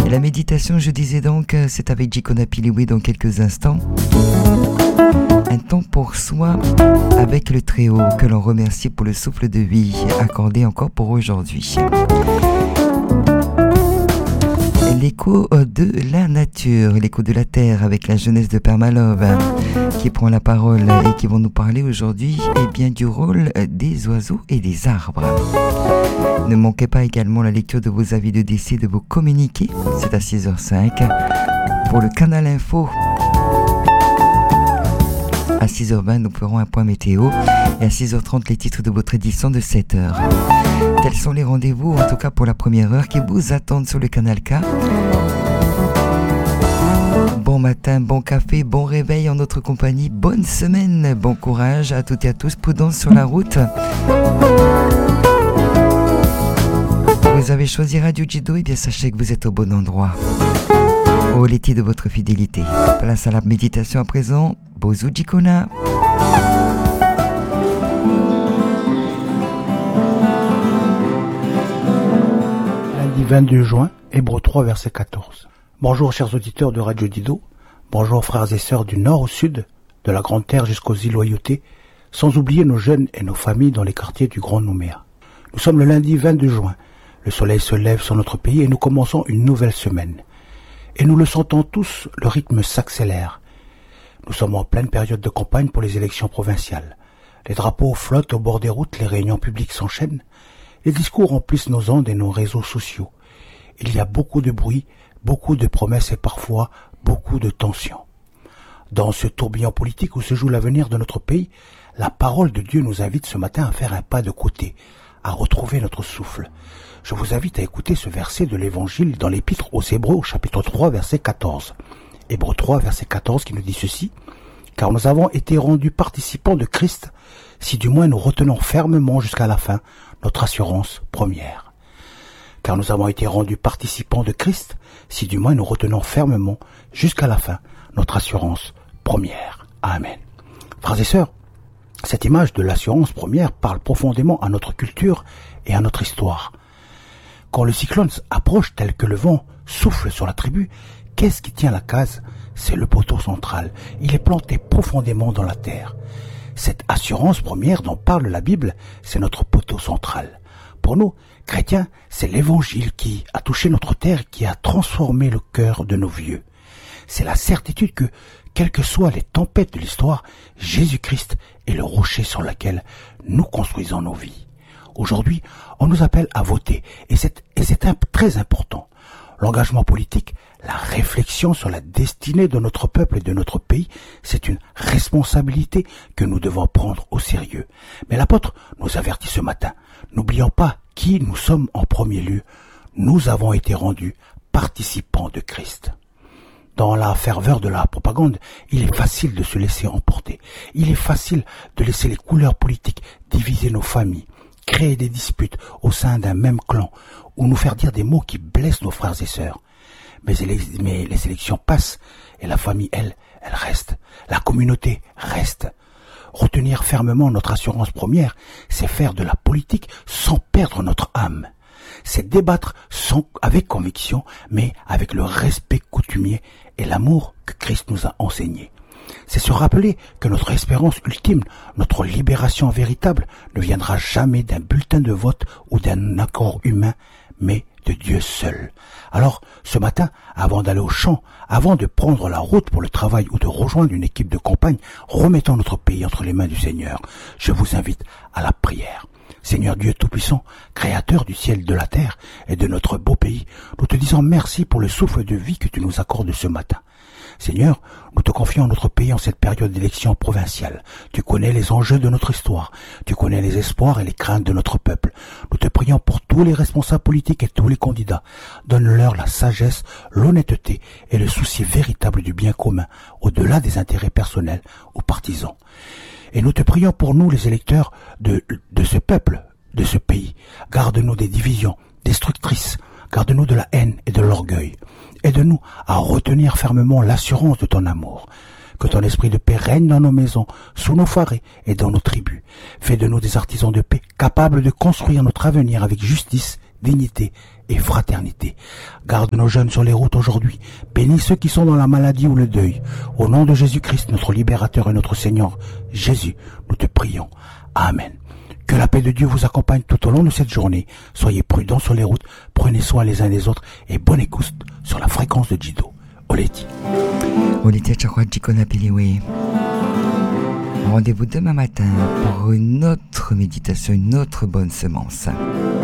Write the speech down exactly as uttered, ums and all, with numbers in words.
Et la méditation, je disais donc, c'est avec Jikona Piliwi dans quelques instants. Un temps pour soi avec le Très-Haut, que l'on remercie pour le souffle de vie accordé encore pour aujourd'hui. L'écho de la nature, l'écho de la terre avec la jeunesse de Père Malov qui prend la parole et qui vont nous parler aujourd'hui eh bien, du rôle des oiseaux et des arbres. Ne manquez pas également la lecture de vos avis de décès, de vos communiqués, c'est à six heures cinq pour le canal info. À six heures vingt, nous ferons un point météo et à six heures trente, les titres de votre édition de sept heures. Tels sont les rendez-vous, en tout cas pour la première heure, qui vous attendent sur le canal K. Bon matin, bon café, bon réveil en notre compagnie, bonne semaine, bon courage à toutes et à tous, prudence sur la route. Vous avez choisi Radio Jido, et bien sachez que vous êtes au bon endroit. Au léti de votre fidélité. Place à la méditation à présent. Bozu Jikona. Lundi vingt-deux juin, Hébreux trois, verset quatorze. Bonjour chers auditeurs de Radio Dido. Bonjour frères et sœurs du nord au sud, de la Grande Terre jusqu'aux îles Loyauté, sans oublier nos jeunes et nos familles dans les quartiers du Grand Nouméa. Nous sommes le lundi vingt-deux juin. Le soleil se lève sur notre pays et nous commençons une nouvelle semaine. Et nous le sentons tous, le rythme s'accélère. Nous sommes en pleine période de campagne pour les élections provinciales. Les drapeaux flottent au bord des routes, les réunions publiques s'enchaînent, les discours remplissent nos ondes et nos réseaux sociaux. Il y a beaucoup de bruit, beaucoup de promesses et parfois beaucoup de tensions. Dans ce tourbillon politique où se joue l'avenir de notre pays, la parole de Dieu nous invite ce matin à faire un pas de côté, à retrouver notre souffle. Je vous invite à écouter ce verset de l'Évangile dans l'Épître aux Hébreux au chapitre trois, verset quatorze. Hébreux trois, verset quatorze qui nous dit ceci. « Car nous avons été rendus participants de Christ, si du moins nous retenons fermement jusqu'à la fin notre assurance première. » Car nous avons été rendus participants de Christ, si du moins nous retenons fermement jusqu'à la fin notre assurance première. Amen. Frères et sœurs, cette image de l'assurance première parle profondément à notre culture et à notre histoire. Quand le cyclone approche tel que le vent souffle sur la tribu, qu'est-ce qui tient la case? C'est le poteau central. Il est planté profondément dans la terre. Cette assurance première dont parle la Bible, c'est notre poteau central. Pour nous, chrétiens, c'est l'évangile qui a touché notre terre, qui a transformé le cœur de nos vieux. C'est la certitude que, quelles que soient les tempêtes de l'histoire, Jésus-Christ est le rocher sur lequel nous construisons nos vies. Aujourd'hui, on nous appelle à voter, et c'est, et c'est un, très important. L'engagement politique, la réflexion sur la destinée de notre peuple et de notre pays, c'est une responsabilité que nous devons prendre au sérieux. Mais l'apôtre nous avertit ce matin, n'oublions pas qui nous sommes en premier lieu. Nous avons été rendus participants de Christ. Dans la ferveur de la propagande, il est facile de se laisser emporter. Il est facile de laisser les couleurs politiques diviser nos familles, créer des disputes au sein d'un même clan, ou nous faire dire des mots qui blessent nos frères et sœurs. Mais les, mais les élections passent, et la famille, elle, elle reste. La communauté reste. Retenir fermement notre assurance première, c'est faire de la politique sans perdre notre âme. C'est débattre sans, avec conviction, mais avec le respect coutumier et l'amour que Christ nous a enseigné. C'est se rappeler que notre espérance ultime, notre libération véritable, ne viendra jamais d'un bulletin de vote ou d'un accord humain, mais de Dieu seul. Alors, ce matin, avant d'aller au champ, avant de prendre la route pour le travail ou de rejoindre une équipe de campagne, remettons notre pays entre les mains du Seigneur. Je vous invite à la prière. Seigneur Dieu Tout-Puissant, Créateur du ciel, de la terre et de notre beau pays, nous te disons merci pour le souffle de vie que tu nous accordes ce matin. Seigneur, nous te confions notre pays en cette période d'élection provinciale. Tu connais les enjeux de notre histoire. Tu connais les espoirs et les craintes de notre peuple. Nous te prions pour tous les responsables politiques et tous les candidats. Donne-leur la sagesse, l'honnêteté et le souci véritable du bien commun, au-delà des intérêts personnels ou partisans. Et nous te prions pour nous, les électeurs de, de ce peuple, de ce pays. Garde-nous des divisions destructrices. Garde-nous de la haine et de l'orgueil. Aide-nous à retenir fermement l'assurance de ton amour. Que ton esprit de paix règne dans nos maisons, sous nos forêts et dans nos tribus. Fais de nous des artisans de paix, capables de construire notre avenir avec justice, dignité et fraternité. Garde nos jeunes sur les routes aujourd'hui. Bénis ceux qui sont dans la maladie ou le deuil. Au nom de Jésus-Christ, notre libérateur et notre Seigneur, Jésus, nous te prions. Amen. Que la paix de Dieu vous accompagne tout au long de cette journée. Soyez prudents sur les routes, prenez soin les uns des autres et bonne écoute sur la fréquence de Jido. Oleti. Oleti Achakwaji Konapiliwe. Rendez-vous demain matin pour une autre méditation, une autre bonne semence.